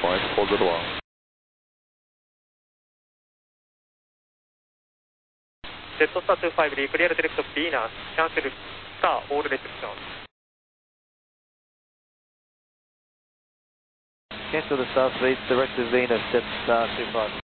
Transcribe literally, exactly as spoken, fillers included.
fine, hold it a while. Jetstar two five D, clear direct Venus, cancel star, all restrictions. Cancel the Starfleet, direct to Venus, Jetstar two five.